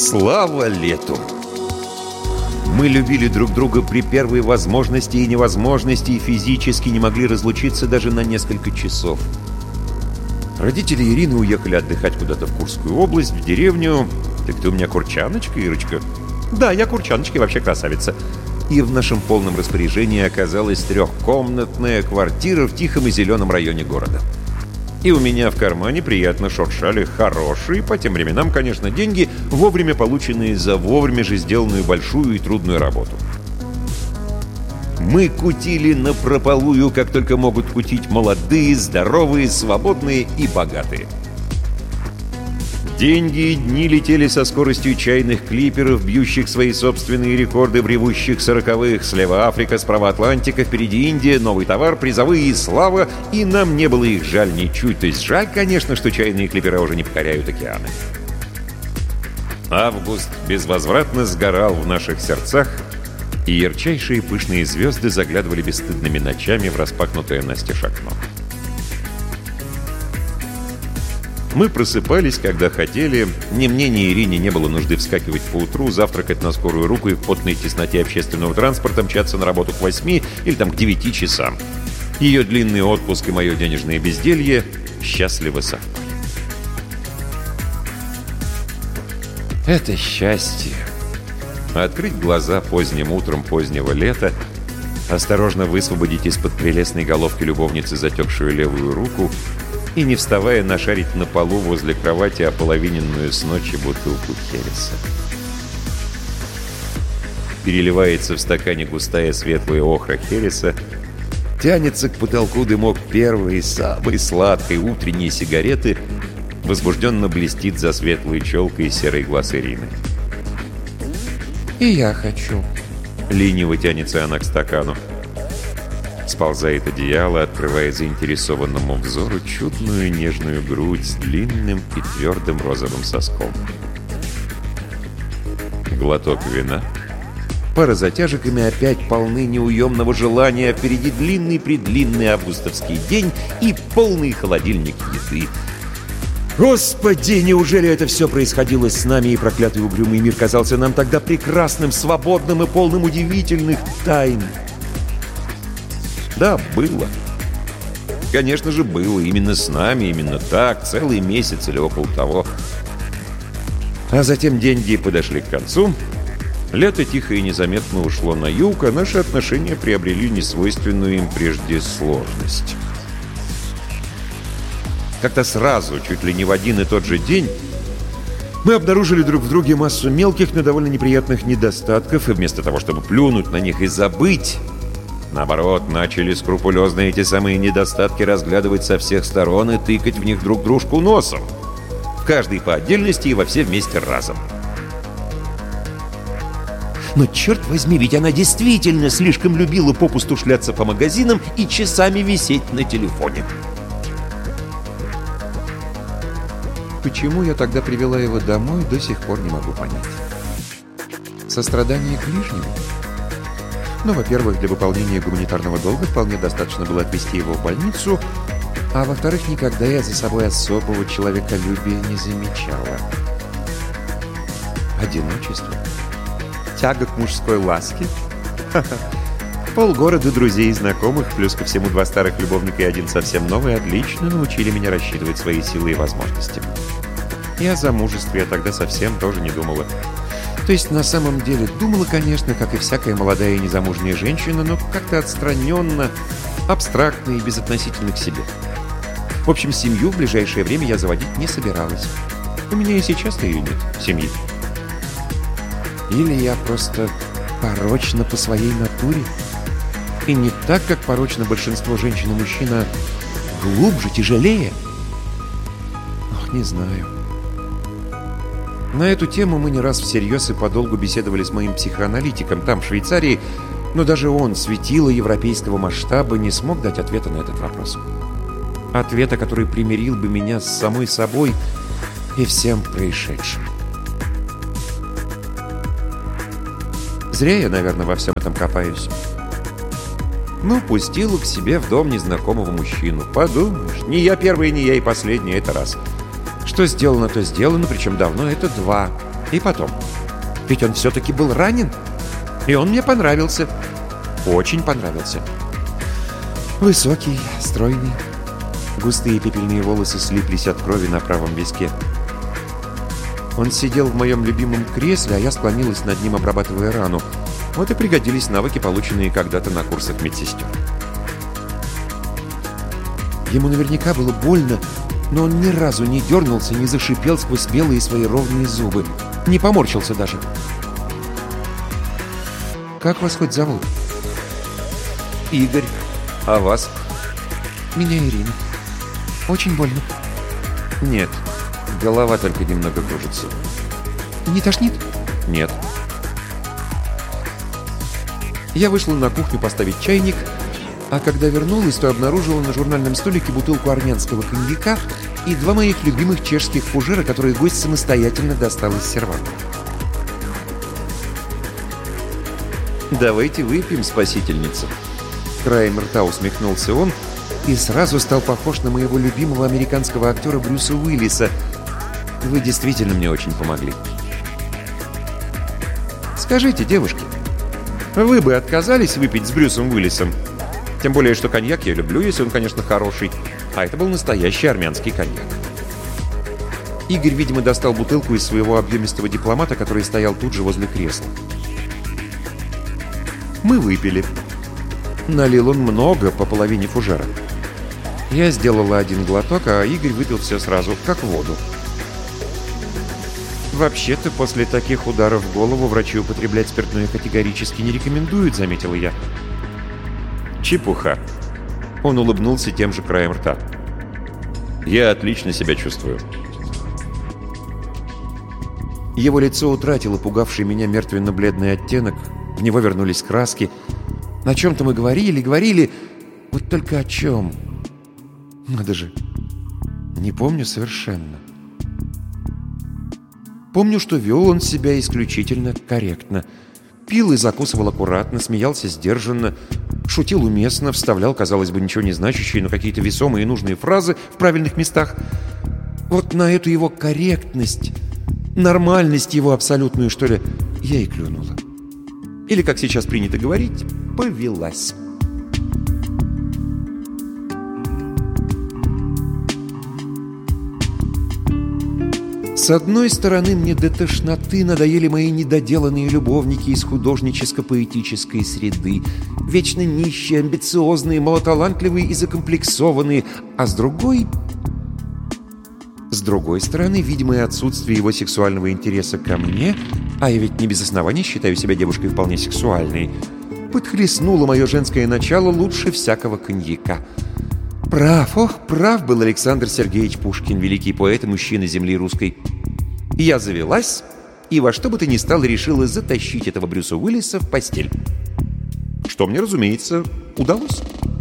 Слава лету! Мы любили друг друга при первой возможности и невозможности и физически не могли разлучиться даже на несколько часов. Родители Ирины уехали отдыхать куда-то в Курскую область, в деревню. Так ты у меня курчаночка, Ирочка? Да, я курчаночка и вообще красавица. И в нашем полном распоряжении оказалась трехкомнатная квартира в тихом и зеленом районе города. И у меня в кармане приятно шуршали хорошие, по тем временам, конечно, деньги, вовремя полученные за вовремя же сделанную большую и трудную работу. Мы кутили напропалую, как только могут кутить молодые, здоровые, свободные и богатые. Деньги и дни летели со скоростью чайных клиперов, бьющих свои собственные рекорды в ревущих 40-х. Слева Африка, справа Атлантика, впереди Индия, новый товар, призовые и слава. И нам не было их жаль ничуть. То есть жаль, конечно, что чайные клипера уже не покоряют океаны. Август безвозвратно сгорал в наших сердцах, и ярчайшие пышные звезды заглядывали бесстыдными ночами в распахнутое настежь окно. Мы просыпались, когда хотели. Ни мне, ни Ирине не было нужды вскакивать поутру, завтракать на скорую руку и в потной тесноте общественного транспорта мчаться на работу к 8 или там к 9 часам. Ее длинный отпуск и мое денежное безделье счастливо совпали. Это счастье. Открыть глаза поздним утром позднего лета, осторожно высвободить из-под прелестной головки любовницы затекшую левую руку и, не вставая, нашарить на полу возле кровати ополовиненную с ночи бутылку хереса. Переливается в стакане густая светлая охра хереса, тянется к потолку дымок первой, самой сладкой утренней сигареты, возбужденно блестит за светлой челкой серый глаз Ирины. «И я хочу». Лениво тянется она к стакану. Сползает одеяло, открывая заинтересованному взору чудную нежную грудь с длинным и твердым розовым соском. Глоток вина. Пара затяжек, ими опять полны неуемного желания. Впереди длинный-предлинный августовский день и полный холодильник еды. Господи, неужели это все происходило с нами, и проклятый угрюмый мир казался нам тогда прекрасным, свободным и полным удивительных тайн? Да, было. Конечно же, было. Именно с нами, именно так, целый месяц или около того. А затем деньги подошли к концу. Лето тихо и незаметно ушло на юг, а наши отношения приобрели несвойственную им прежде сложность. Как-то сразу, чуть ли не в один и тот же день, мы обнаружили друг в друге массу мелких, но довольно неприятных недостатков, и вместо того, чтобы плюнуть на них и забыть, наоборот, начали скрупулезно эти самые недостатки разглядывать со всех сторон и тыкать в них друг дружку носом. В каждой по отдельности и во все вместе разом. Но, черт возьми, ведь она действительно слишком любила попусту шляться по магазинам и часами висеть на телефоне. Почему я тогда привела его домой, до сих пор не могу понять. Сострадание к ближнему? Ну, во-первых, для выполнения гуманитарного долга вполне достаточно было отвезти его в больницу, а во-вторых, никогда я за собой особого человеколюбия не замечала. Одиночество? Тяга к мужской ласке? Полгорода друзей и знакомых, плюс ко всему 2 старых любовника и 1 совсем новый, отлично научили меня рассчитывать свои силы и возможности. И о замужестве я тогда совсем тоже не думала. То есть, на самом деле, думала, конечно, как и всякая молодая и незамужняя женщина, но как-то отстраненно, абстрактно и безотносительно к себе. В общем, семью в ближайшее время я заводить не собиралась. У меня и сейчас-то ее нет, семьи. Или я просто порочна по своей натуре? И не так, как порочно большинство женщин и мужчин, а глубже, тяжелее? Ох, не знаю. На эту тему мы не раз всерьез и подолгу беседовали с моим психоаналитиком там, в Швейцарии, но даже он, светило европейского масштаба, не смог дать ответа на этот вопрос. Ответа, который примирил бы меня с самой собой и всем происшедшим. Зря я, наверное, во всем этом копаюсь. Ну, пустила к себе в дом незнакомого мужчину. Подумаешь, не я первый, не я и последний, это раз. Что сделано, то сделано, причем давно, это 2. И потом, ведь он все-таки был ранен, и он мне понравился. Очень понравился. Высокий, стройный. Густые пепельные волосы слиплись от крови на правом виске. Он сидел в моем любимом кресле, а я склонилась над ним, обрабатывая рану. Вот и пригодились навыки, полученные когда-то на курсах медсестер. Ему наверняка было больно, но он ни разу не дернулся, не зашипел сквозь белые свои ровные зубы. Не поморщился даже. «Как вас хоть зовут?» «Игорь. А вас?» «Меня Ирина. Очень больно». «Нет. Голова только немного кружится». «Не тошнит?» «Нет». Я вышла на кухню поставить чайник, а когда вернулась, то обнаружила на журнальном столике бутылку армянского коньяка и 2 моих любимых чешских фужера, которые гость самостоятельно достал из серванта. «Давайте выпьем, спасительница». Краем рта усмехнулся он и сразу стал похож на моего любимого американского актера Брюса Уиллиса. «Вы действительно мне очень помогли». «Скажите, девушки, вы бы отказались выпить с Брюсом Уиллисом? Тем более, что коньяк я люблю, если он, конечно, хороший. А это был настоящий армянский коньяк». Игорь, видимо, достал бутылку из своего объемистого дипломата, который стоял тут же возле кресла. Мы выпили. Налил он много, по половине фужера. Я сделала 1 глоток, а Игорь выпил все сразу, как воду. «Вообще-то, после таких ударов в голову врачи употреблять спиртное категорически не рекомендуют», — заметила я. «Чепуха». Он улыбнулся тем же краем рта. «Я отлично себя чувствую». Его лицо утратило пугавший меня мертвенно-бледный оттенок, в него вернулись краски. О чем-то мы говорили, вот только о чем? Надо же, не помню совершенно. Помню, что вел он себя исключительно корректно. Пил и закусывал аккуратно, смеялся сдержанно, шутил уместно, вставлял, казалось бы, ничего не значащие, но какие-то весомые и нужные фразы в правильных местах. Вот на эту его корректность, нормальность его абсолютную, что ли, я и клюнула. Или, как сейчас принято говорить, повелась. С одной стороны, мне до тошноты надоели мои недоделанные любовники из художническо-поэтической среды, вечно нищие, амбициозные, малоталантливые и закомплексованные, а с другой стороны, видимое отсутствие его сексуального интереса ко мне, а я ведь не без оснований считаю себя девушкой вполне сексуальной, подхлестнуло мое женское начало лучше всякого коньяка. Прав был Александр Сергеевич Пушкин, великий поэт и мужчина земли русской. Я завелась и во что бы то ни стало решила затащить этого Брюса Уиллиса в постель. Что мне, разумеется, удалось.